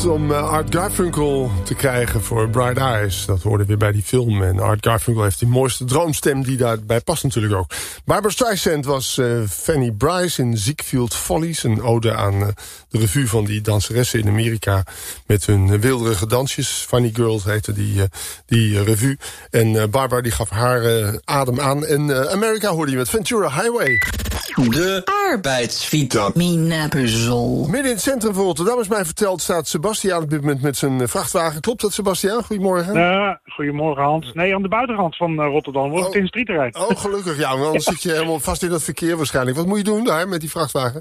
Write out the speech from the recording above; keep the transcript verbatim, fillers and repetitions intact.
Om uh, Art Garfunkel te krijgen voor Bright Eyes. Dat hoorde weer bij die film. En Art Garfunkel heeft die mooiste droomstem die daarbij past natuurlijk ook. Barbra Streisand was uh, Fanny Brice in Ziegfeld Follies. Een ode aan uh, de revue van die danseressen in Amerika. Met hun uh, wilderige dansjes. Funny Girls heette die, uh, die uh, revue. En uh, Barbara die gaf haar uh, adem aan. En uh, America hoorde je met Ventura Highway. De arbeidsvitamine-puzzel. Midden in het centrum van Rotterdam is mij verteld staat Sebastiaan op dit moment met zijn vrachtwagen. Klopt dat, Sebastiaan? Goedemorgen. Uh, goedemorgen, Hans. Nee, aan de buitenrand van uh, Rotterdam wordt het oh. in de strieterij. Oh, gelukkig. Ja, want anders ja. zit je helemaal vast in dat verkeer waarschijnlijk. Wat moet je doen daar met die vrachtwagen?